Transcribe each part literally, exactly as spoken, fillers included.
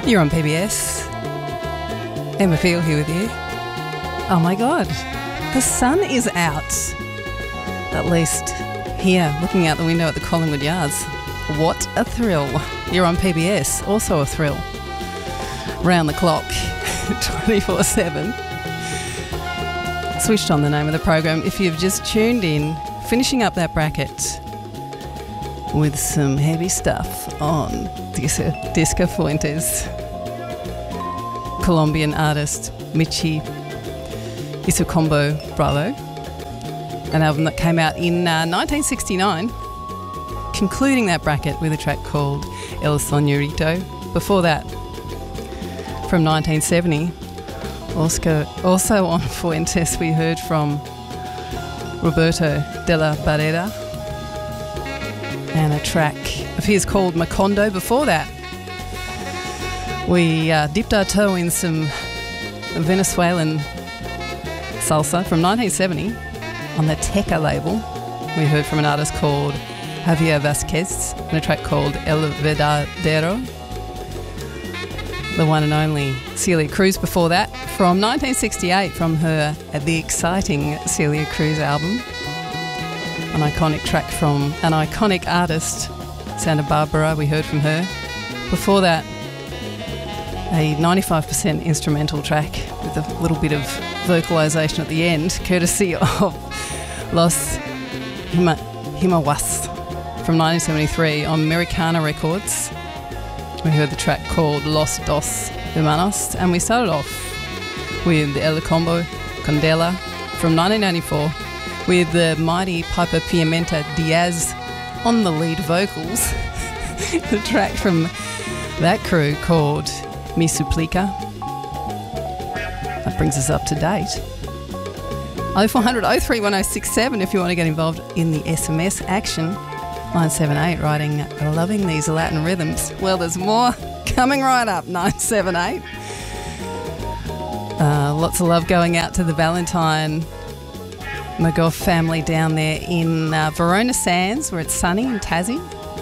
You're on P B S. Emma Field here with you. Oh my God, the sun is out. At least here, looking out the window at the Collingwood Yards. What a thrill. You're on P B S, also a thrill. Round the clock, twenty-four seven. Switched on the name of the program. If you've just tuned in, finishing up that bracket with some heavy stuff on Disco, Disco Fuentes. Colombian artist Michi Isukombo Bravo, an album that came out in uh, nineteen sixty-nine, concluding that bracket with a track called El Soñorito. Before that, from nineteen seventy, also, also on Fuentes, we heard from Roberto de la Barrera and a track of his called Macondo. Before that, we uh, dipped our toe in some Venezuelan salsa from nineteen seventy on the Teca label. We heard from an artist called Javier Vasquez and a track called El Verdadero. The one and only Celia Cruz before that, from nineteen sixty-eight, from her uh, The Exciting Celia Cruz album. An iconic track from an iconic artist, Santa Barbara, we heard from her. Before that, a ninety-five percent instrumental track with a little bit of vocalisation at the end, courtesy of Los Hima, Himawas from nineteen seventy-three on Americana Records. We heard the track called Los Dos Hermanos, and we started off with El Combo Condela from nineteen ninety-four with the mighty Piper Pimenta Diaz on the lead vocals. The track from that crew called Mi Suplica. That brings us up to date. oh four hundred oh three one oh six seven if you want to get involved in the S M S action. nine seven eight writing, loving these Latin rhythms. Well, there's more coming right up, nine seven eight. Uh, lots of love going out to the Valentine McGough family down there in uh, Verona Sands, where it's sunny in Tassie.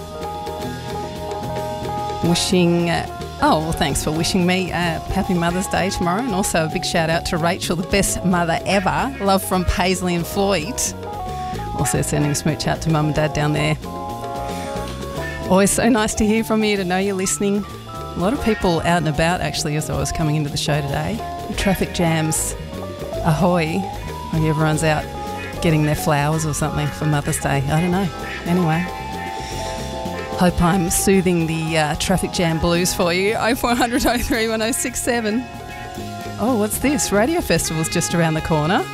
Wishing... Uh, Oh, well, thanks for wishing me a happy Mother's Day tomorrow, and also a big shout out to Rachel, the best mother ever. Love from Paisley and Floyd. Also sending a smooch out to Mum and Dad down there. Always so nice to hear from you, to know you're listening. A lot of people out and about actually as I was coming into the show today. Traffic jams, ahoy. Maybe everyone's out getting their flowers or something for Mother's Day. I don't know. Anyway. Hope I'm soothing the uh, traffic jam blues for you. oh four hundred oh three one oh six seven. Oh, what's this? Radio Festival's just around the corner.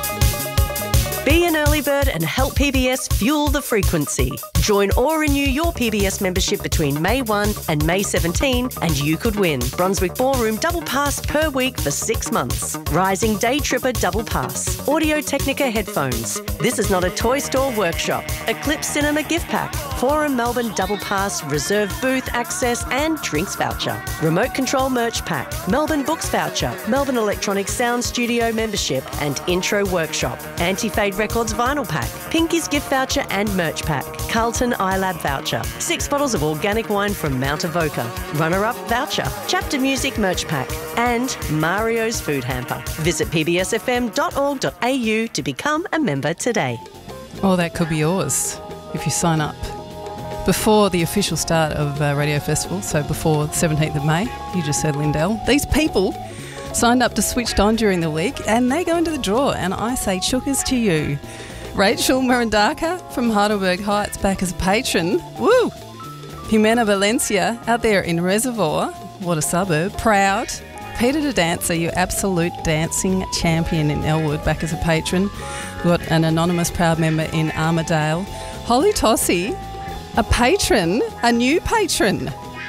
Be an early bird and help P B S fuel the frequency. Join or renew your P B S membership between May first and May seventeenth and you could win Brunswick Ballroom double pass per week for six months. Rising Day Tripper double pass. Audio Technica headphones. This is not a toy store workshop. Eclipse Cinema gift pack. Forum Melbourne double pass, reserve booth access and drinks voucher. Remote control merch pack. Melbourne Books voucher. Melbourne Electronic Sound Studio membership and intro workshop. Anti-Fade Records vinyl pack. Pinky's gift voucher and merch pack. Carlton iLab voucher. Six bottles of organic wine from Mount Avoca. Runner-up voucher. Chapter Music merch pack. And Mario's food hamper. Visit p b s f m dot org dot a u to become a member today. Oh, that could be yours if you sign up before the official start of uh, Radio Festival, so before the seventeenth of May. You just said Lindell. These people signed up to Switched On during the week and they go into the draw, and I say chukkers to you. Rachel Mirandaka from Heidelberg Heights back as a patron. Woo! Jimena Valencia out there in Reservoir, what a suburb, proud. Peter the Dancer, your absolute dancing champion in Elwood, back as a patron. We've got an anonymous proud member in Armidale. Holly Tossie, a patron, a new patron.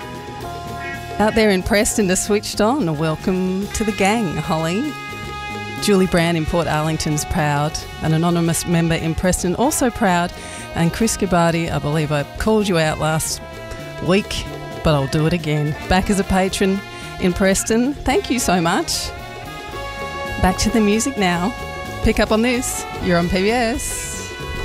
Out there in Preston to Switched On. Welcome to the gang, Holly. Julie Brown in Port Arlington's proud. An anonymous member in Preston also proud. And Chris Gabardi, I believe I called you out last week, but I'll do it again. Back as a patron in Preston. Thank you so much. Back to the music now. Pick up on this. You're on P B S.